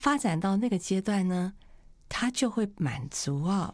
发展到那个阶段呢，他就会满足哦。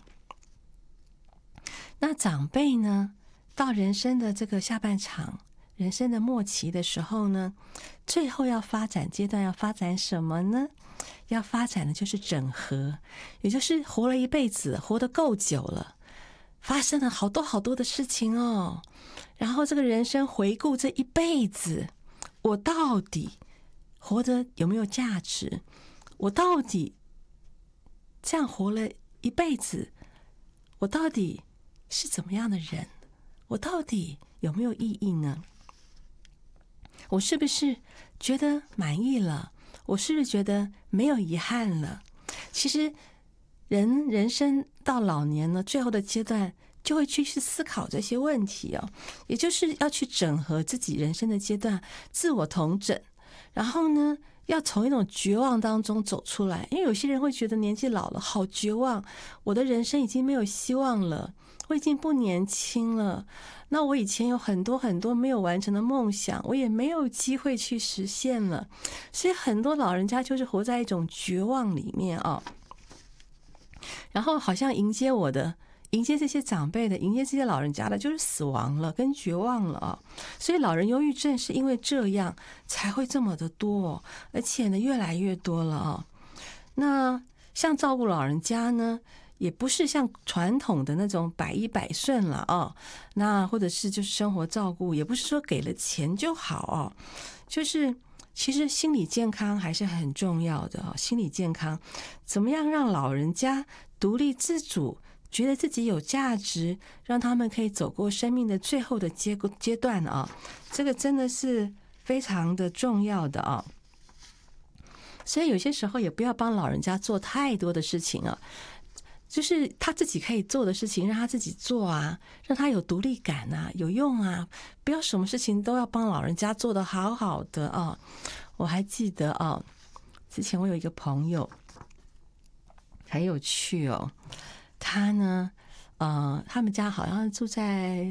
那长辈呢，到人生的这个下半场，人生的末期的时候呢，最后要发展阶段要发展什么呢？要发展的就是整合，也就是活了一辈子，活得够久了，发生了好多好多的事情哦。然后这个人生回顾这一辈子，我到底活得有没有价值？我到底这样活了一辈子，我到底是怎么样的人？我到底有没有意义呢？我是不是觉得满意了？我是不是觉得没有遗憾了？其实人生到老年呢，最后的阶段就会去思考这些问题哦，也就是要去整合自己人生的阶段，自我统整，然后呢，要从一种绝望当中走出来。因为有些人会觉得年纪老了好绝望，我的人生已经没有希望了，我已经不年轻了，那我以前有很多很多没有完成的梦想，我也没有机会去实现了。所以很多老人家就是活在一种绝望里面啊，然后好像迎接这些长辈的，迎接这些老人家的就是死亡了跟绝望了啊。所以老人忧郁症是因为这样才会这么的多，而且呢越来越多了啊。那像照顾老人家呢，也不是像传统的那种百依百顺了啊，那或者是就是生活照顾，也不是说给了钱就好哦，就是其实心理健康还是很重要的哦。心理健康怎么样让老人家独立自主，觉得自己有价值，让他们可以走过生命的最后的阶段啊，这个真的是非常的重要的啊。所以有些时候也不要帮老人家做太多的事情啊，就是他自己可以做的事情让他自己做啊，让他有独立感啊，有用啊，不要什么事情都要帮老人家做得好好的啊。我还记得啊，之前我有一个朋友很有趣哦，他呢他们家好像住在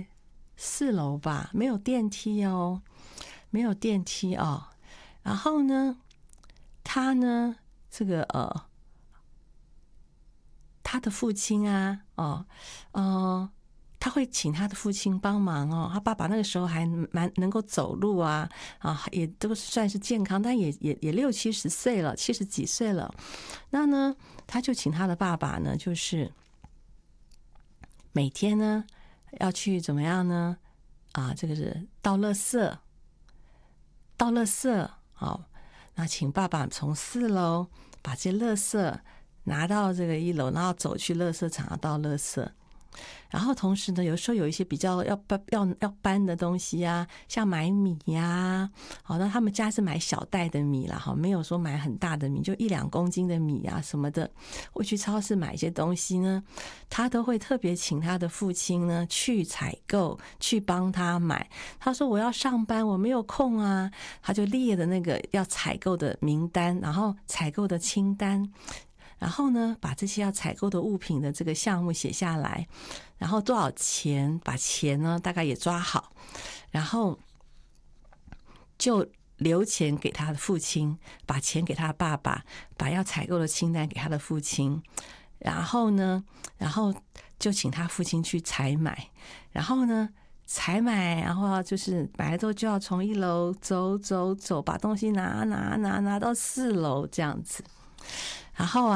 4楼吧，没有电梯哦，没有电梯哦。然后呢他呢这个他的父亲啊他会请他的父亲帮忙哦。他爸爸那个时候还蛮能够走路啊，也都算是健康，但也60、70岁了，70几岁了。那呢他就请他的爸爸呢，就是每天呢要去怎么样呢这个是倒垃圾那请爸爸从4楼把这些垃圾拿到这个1楼，然后走去垃圾场倒垃圾。然后同时呢，有时候有一些比较要搬的东西啊，像买米呀，那他们家是买小袋的米啦，没有说买很大的米，就1-2公斤的米啊什么的。我去超市买一些东西呢，他都会特别请他的父亲呢去采购，去帮他买。他说我要上班，我没有空啊，他就列的那个要采购的名单，然后采购的清单。然后呢，把这些要采购的物品的这个项目写下来，然后多少钱，把钱呢大概也抓好，然后就留钱给他的父亲，把钱给他的爸爸，把要采购的清单给他的父亲，然后就请他父亲去采买，然后呢采买，然后就是买了之后就要从1楼走，把东西拿到4楼这样子。然后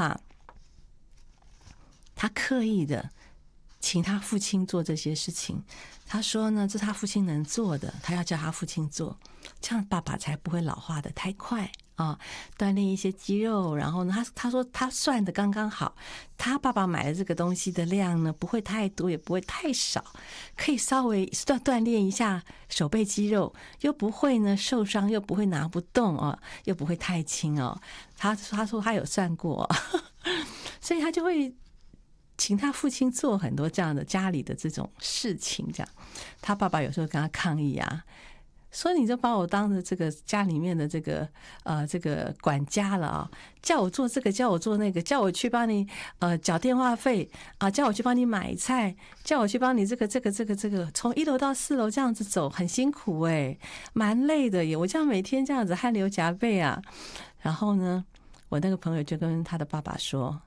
他刻意的请他父亲做这些事情。他说呢，这他父亲能做的，他要叫他父亲做，这样爸爸才不会老化的太快锻炼一些肌肉。然后呢，他说他算的刚刚好，他爸爸买的这个东西的量呢，不会太多，也不会太少，可以稍微锻炼一下手背肌肉，又不会呢受伤，又不会拿不动又不会太轻他说他有算过所以他就会请他父亲做很多这样的家里的这种事情。这样他爸爸有时候跟他抗议说你就把我当着这个家里面的这个管家了叫我做这个，叫我做那个，叫我去帮你缴电话费叫我去帮你买菜，叫我去帮你这个，从1楼到4楼这样子走很辛苦蛮累的耶，我这样每天这样子汗流浃背然后呢， 我那个朋友就跟他的爸爸说，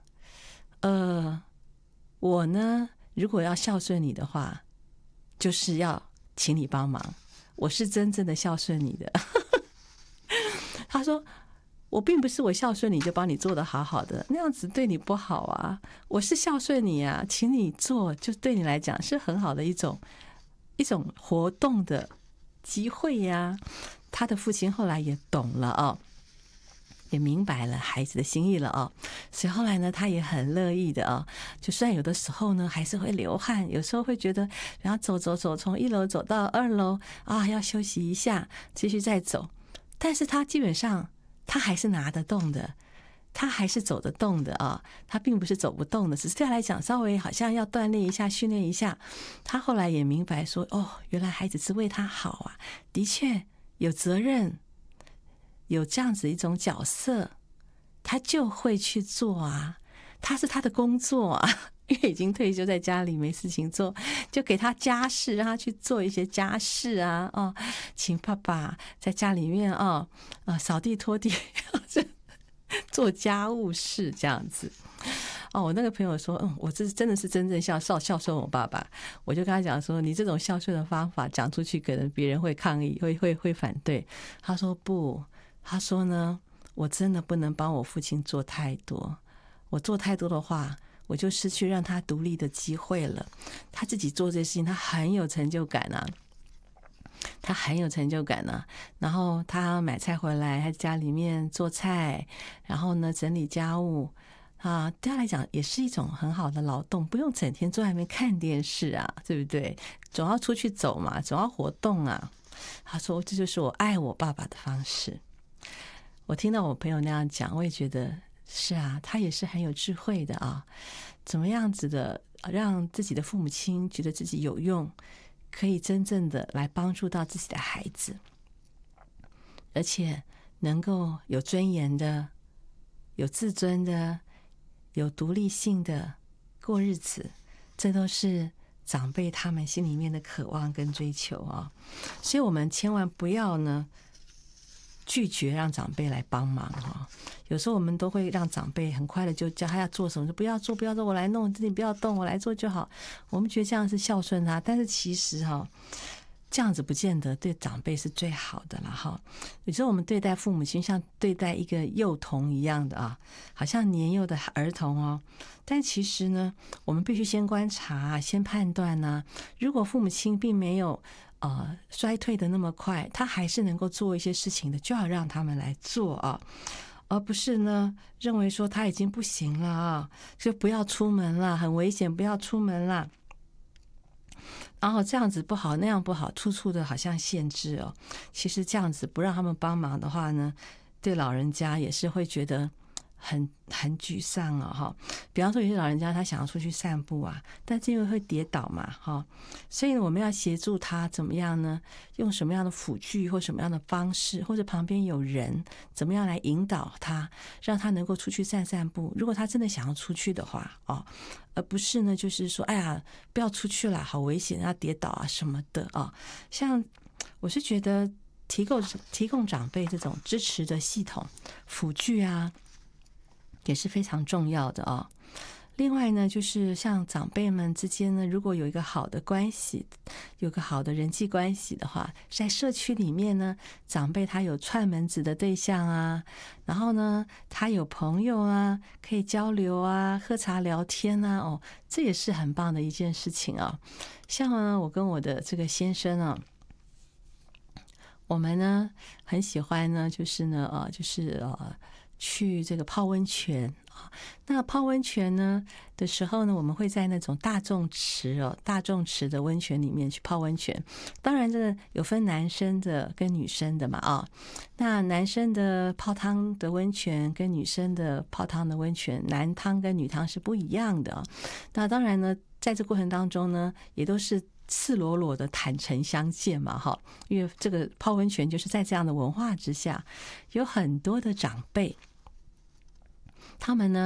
我呢如果要孝顺你的话，就是要请你帮忙，我是真正的孝顺你的。他说我并不是我孝顺你就帮你做得好好的，那样子对你不好啊，我是孝顺你啊，请你做就对你来讲是很好的一种活动的机会呀。他的父亲后来也懂了哦，也明白了孩子的心意了哦，所以后来呢，他也很乐意的哦。就虽然有的时候呢，还是会流汗，有时候会觉得，然后走，从1楼走到2楼啊，要休息一下，继续再走。但是他基本上他还是拿得动的，他还是走得动的啊，他并不是走不动的，只是对他来讲稍微好像要锻炼一下、训练一下。他后来也明白说，哦，原来孩子是为他好啊，的确有责任。有这样子一种角色，他就会去做啊，他是他的工作啊，因为已经退休在家里没事情做，就给他家事，让他去做一些家事啊，哦，请爸爸在家里面啊，扫地拖地，做家务事这样子。哦，我那个朋友说，我这真的是真正孝顺我爸爸。我就跟他讲说，你这种孝顺的方法讲出去，可能别人会抗议，会反对。他说不。他说呢，我真的不能帮我父亲做太多，我做太多的话，我就失去让他独立的机会了。他自己做这些事情，他很有成就感啊，他很有成就感啊。然后他买菜回来，他家里面做菜，然后呢整理家务啊，对他来讲也是一种很好的劳动，不用整天坐在那边看电视啊，对不对？总要出去走嘛，总要活动啊。他说这就是我爱我爸爸的方式。我听到我朋友那样讲，我也觉得是啊，他也是很有智慧的啊。怎么样子的让自己的父母亲觉得自己有用，可以真正的来帮助到自己的孩子，而且能够有尊严的、有自尊的、有独立性的过日子，这都是长辈他们心里面的渴望跟追求啊。所以我们千万不要呢拒绝让长辈来帮忙哈。有时候我们都会让长辈很快的就叫他要做什么，就不要做，我来弄，你不要动，我来做就好。我们觉得这样是孝顺他，但是其实哈，这样子不见得对长辈是最好的了哈。有时候我们对待父母亲像对待一个幼童一样的啊，好像年幼的儿童哦。但其实呢，我们必须先观察、先判断呢。如果父母亲并没有衰退的那么快，他还是能够做一些事情的，就要让他们来做啊，而不是呢认为说他已经不行了啊，就不要出门了，很危险，不要出门了。然后这样子不好，那样不好，处处的好像限制哦。其实这样子不让他们帮忙的话呢，对老人家也是会觉得很沮丧啊哈。比方说有些老人家他想要出去散步啊，但是因为会跌倒嘛哈，所以我们要协助他怎么样呢？用什么样的辅具或什么样的方式，或者旁边有人怎么样来引导他，让他能够出去散散步。如果他真的想要出去的话哦，而不是呢就是说哎呀不要出去了，好危险，要跌倒啊什么的啊。像我是觉得提供长辈这种支持的系统辅具啊，也是非常重要的哦。另外呢，就是像长辈们之间呢，如果有一个好的关系，有个好的人际关系的话，在社区里面呢，长辈他有串门子的对象啊，然后呢，他有朋友啊，可以交流啊，喝茶聊天啊，哦，这也是很棒的一件事情啊。像呢，我跟我的这个先生啊，我们呢很喜欢呢，就是呢，去这个泡温泉啊。那泡温泉呢的时候呢，我们会在那种大众池的温泉里面去泡温泉。当然这个有分男生的跟女生的嘛啊。那男生的泡汤的温泉跟女生的泡汤的温泉，男汤跟女汤是不一样的啊。那当然呢，在这过程当中呢，也都是赤裸裸的坦诚相见嘛哈。因为这个泡温泉就是在这样的文化之下，有很多的长辈他们呢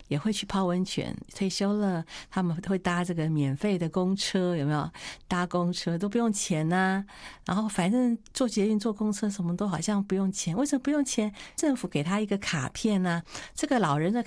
也会去泡温泉，退休了他们会搭这个免费的公车，有没有？搭公车都不用钱啊，然后反正坐捷运坐公车什么都好像不用钱，为什么不用钱？政府给他一个卡片啊，这个老人的